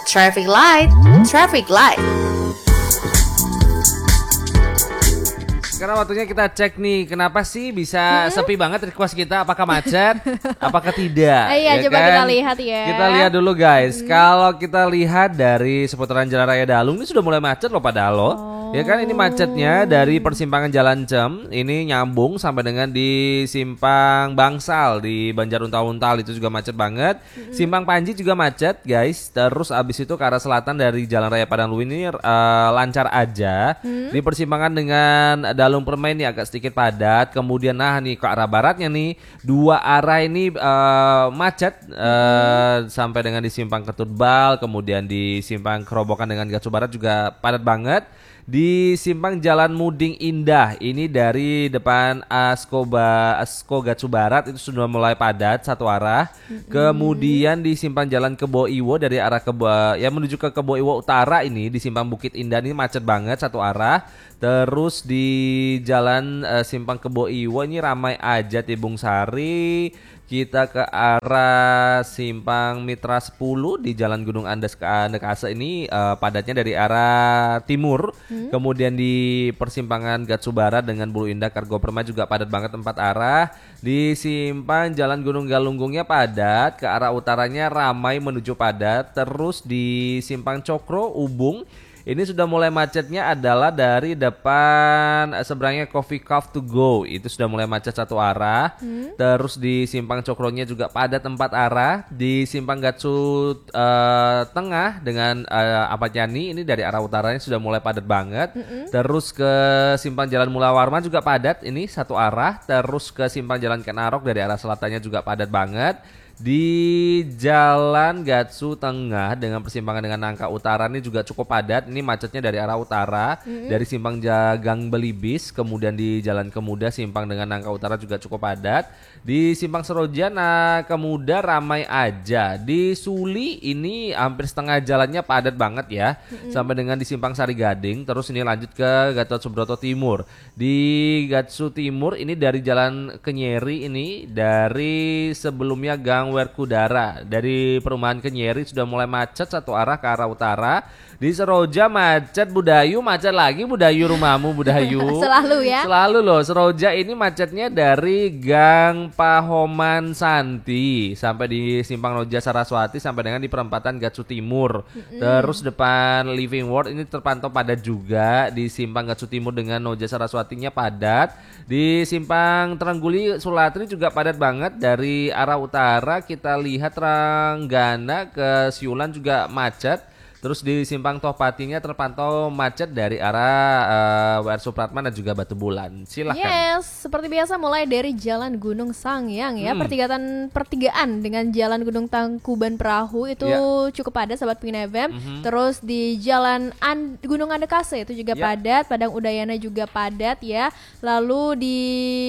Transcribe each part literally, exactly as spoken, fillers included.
Traffic light, traffic light. Sekarang waktunya kita cek nih, kenapa sih bisa hmm? sepi banget request kita? Apakah macet? Apakah tidak? Iya, ya coba kan? kita lihat ya. Kita lihat dulu guys. Hmm. Kalau kita lihat dari seputaran Jalan Raya Dalung ini sudah mulai macet loh padahal loh. Oh. Ya kan, ini macetnya dari persimpangan Jalan Cem, ini nyambung sampai dengan di Simpang Bangsal di Banjar Untal-Untal, itu juga macet banget. Hmm. Simpang Panji juga macet guys. Terus abis itu ke arah selatan dari Jalan Raya Padang Luwi ini uh, lancar aja. Hmm. Di persimpangan dengan Dalung Permain nih agak sedikit padat. Kemudian nah nih ke arah baratnya nih dua arah ini uh, macet uh, hmm. sampai dengan di Simpang Ketutbal, kemudian di Simpang Kerobokan dengan Gatsu Barat juga padat banget. Di Simpang Jalan Muding Indah ini dari depan Askoba Asko Gatsu Barat itu sudah mulai padat satu arah. Mm-hmm. Kemudian di Simpang Jalan Kebo Iwo dari arah Kebo ya menuju ke Kebo Iwo Utara ini di Simpang Bukit Indah ini macet banget satu arah. Terus di Jalan uh, Simpang Kebo Iwo ini ramai aja Tibung Sari. Kita ke arah Simpang Mitra sepuluh di Jalan Gunung Andes ke Nekase ini uh, padatnya dari arah timur. Hmm. Kemudian di persimpangan Gatsu Barat dengan Bulu Indah Kargo Permai juga padat banget empat arah. Di Simpang Jalan Gunung Galunggungnya padat, ke arah utaranya ramai menuju padat. Terus di Simpang Cokro Ubung ini sudah mulai macetnya adalah dari depan seberangnya Coffee Cup to Go. Itu sudah mulai macet satu arah. Hmm. Terus di Simpang Cokronya juga padat empat arah. Di Simpang Gatsu uh, Tengah dengan uh, Apacani ini dari arah utaranya sudah mulai padat banget. Hmm. Terus ke Simpang Jalan Mula Warman juga padat ini satu arah. Terus ke Simpang Jalan Kenarok dari arah selatannya juga padat banget. Di Jalan Gatsu Tengah dengan persimpangan dengan Nangka Utara ini juga cukup padat. Ini macetnya dari arah utara, mm-hmm. dari Simpang Jagang Belibis, kemudian di Jalan Kemuda Simpang dengan Nangka Utara juga cukup padat. Di Simpang Seroja nah Kemuda ramai aja. Di Suli ini hampir setengah jalannya padat banget ya, mm-hmm. sampai dengan di Simpang Sari Gading. Terus ini lanjut ke Gatot Subroto Timur. Di Gatsu Timur ini dari Jalan Kenyeri ini dari sebelumnya Gang Werkudara dari perumahan Kenyeri sudah mulai macet satu arah ke arah utara. Di Seroja macet, Budayu macet lagi, Budayu rumahmu Budayu. Selalu ya. Selalu loh. Seroja ini macetnya dari Gang Pahoman Santi sampai di Simpang Roja Saraswati sampai dengan di perempatan Gatsu Timur. Mm-hmm. Terus depan Living World ini terpantau padat juga. Di Simpang Gatsu Timur dengan Roja Saraswatinya padat. Di Simpang Terengguli Sulatri juga padat banget. Dari arah utara kita lihat Ranggana ke Siulan juga macet. Terus di Simpang Tohpatinya terpantau macet dari arah uh, W R Supratman dan juga Batu Bulan. Silahkan. Yes, seperti biasa mulai dari Jalan Gunung Sangyang ya, hmm. pertigaan pertigaan dengan Jalan Gunung Tangkuban Perahu itu yeah. cukup padat sahabat Pingin F M. Mm-hmm. Terus di Jalan An- Gunung Andekase itu juga yeah. padat, Padang Udayana juga padat ya. Lalu di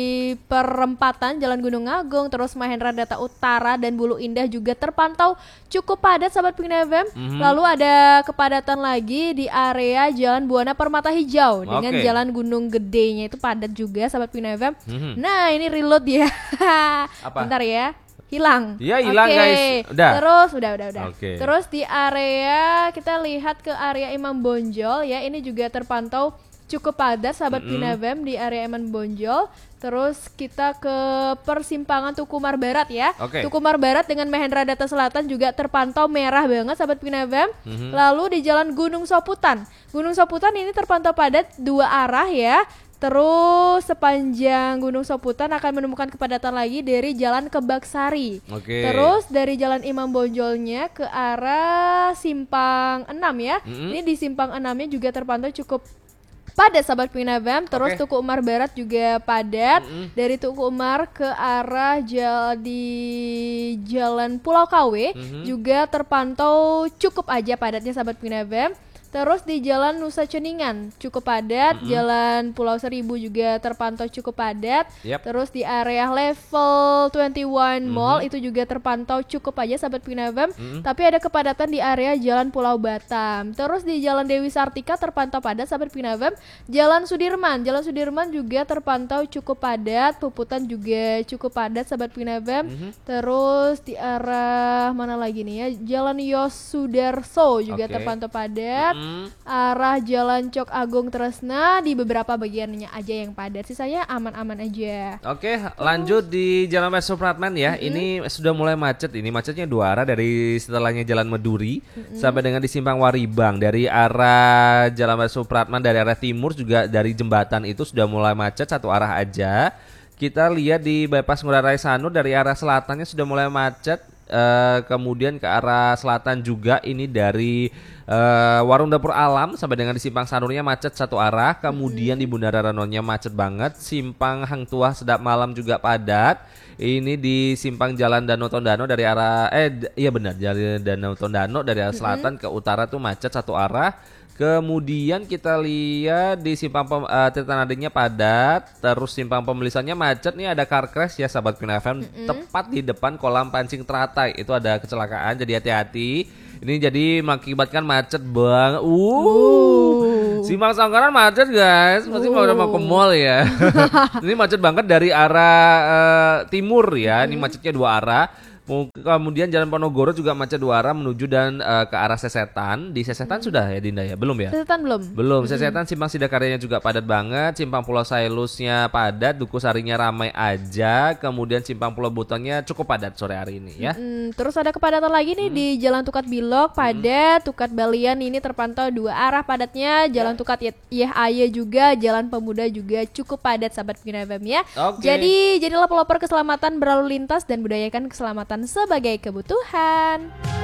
perempatan Jalan Gunung Agung, terus Mahendra Data Utara dan Bulu Indah juga terpantau cukup padat sahabat Pingin F M. Mm-hmm. Lalu ada kepadatan lagi di area Jalan Buana Permata Hijau dengan okay. Jalan Gunung Gedenya itu padat juga sahabat Pina F M. Mm-hmm. Nah ini reload ya. Apa? Bentar ya. Hilang. Iya hilang okay. guys. Udah. Terus udah udah udah. Okay. Terus di area kita lihat ke area Imam Bonjol ya, ini juga terpantau cukup padat sahabat mm-hmm. Pina F M di area Imam Bonjol. Terus kita ke persimpangan Tukumar Barat ya. Okay. Tukumar Barat dengan Mahendra Data Selatan juga terpantau merah banget sahabat Pina F M. Mm-hmm. Lalu di Jalan Gunung Soputan. Gunung Soputan ini terpantau padat dua arah ya. Terus sepanjang Gunung Soputan akan menemukan kepadatan lagi dari Jalan Kebaksari. Okay. Terus dari Jalan Imam Bonjolnya ke arah Simpang enam ya. Mm-hmm. Ini di Simpang enamnya juga terpantau cukup padat sahabat Pina F M. Terus okay. Tuku Umar Barat juga padat. Mm-hmm. Dari Tuku Umar ke arah jal di Jalan Pulau K W mm-hmm. juga terpantau cukup aja padatnya sahabat Pina F M. Terus di Jalan Nusa Ceningan cukup padat, Mm-mm. Jalan Pulau Seribu juga terpantau cukup padat. Yap. Terus di area level dua puluh satu Mall Mhm. itu juga terpantau cukup aja sahabat Pinavem. Mhm. Tapi ada kepadatan di area Jalan Pulau Batam. Terus di Jalan Dewi Sartika terpantau padat sahabat Pinavem. Jalan Sudirman, Jalan Sudirman juga terpantau cukup padat, Puputan juga cukup padat sahabat Pinavem. Mhm. Terus di arah mana lagi nih ya? Jalan Yosudarso juga Oke. terpantau padat. Mm. Arah Jalan Cok Agung Tresna di beberapa bagiannya aja yang padat. Sisanya aman-aman aja. Oke, lanjut di Jalan West Supratman ya. Ini sudah mulai macet. Ini macetnya dua arah dari setelahnya Jalan Meduri sampai dengan di Simpang Waribang. Dari arah Jalan West Supratman dari arah timur juga dari jembatan itu sudah mulai macet satu arah aja. Kita lihat di bypass Ngurah Rai Sanur dari arah selatannya sudah mulai macet. Eh, kemudian ke arah selatan juga ini dari eh, Warung Dapur Alam sampai dengan di Simpang Sanurnya macet satu arah. Kemudian di Bundaran Ranonya macet banget. Simpang Hang Tuah Sedap Malam juga padat. Ini di Simpang Jalan Danau Tondano dari arah eh d- iya benar Jalan Danau Tondano dari arah selatan ke utara tuh macet satu arah. Kemudian kita lihat di Simpang Pem, uh, Tirtanadingnya padat, terus Simpang Pemelisannya macet. Nih ada car crash ya sahabat Queen F M, tepat di depan kolam pancing teratai. Itu ada kecelakaan, jadi hati-hati. Ini jadi mengakibatkan macet bang. Uh, Simpang Sangkaran macet guys, pasti mau udah mau ke mall ya. Ini macet banget dari arah uh, timur ya. Ini macetnya dua arah. Kemudian Jalan Ponorogo juga macet dua arah menuju dan uh, ke arah Sesetan. Di Sesetan sudah ya Dinda ya? Belum ya? Sesetan belum? Belum. Sesetan Simpang Sidakaryanya juga padat banget. Simpang Pulau Sailusnya padat, Duku Sarinya ramai aja. Kemudian Simpang Pulau Butonnya cukup padat sore hari ini ya. Mm, terus ada kepadatan lagi nih di Jalan Tukat Bilok padat, Tukat Balian ini terpantau dua arah padatnya. Jalan Tukat Yeh Aye juga, Jalan Pemuda juga cukup padat sahabat Pinavem ya. Oke. Jadi jadilah pelopor keselamatan berlalu lintas dan budayakan keselamatan sebagai kebutuhan.